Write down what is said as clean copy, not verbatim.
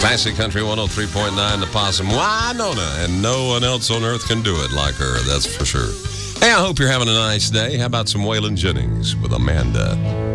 Classic Country 103.9, the Possum. Wynonna, and no one else on earth can do it like her, that's for sure. Hey, I hope you're having a nice day. How about some Waylon Jennings with Amanda?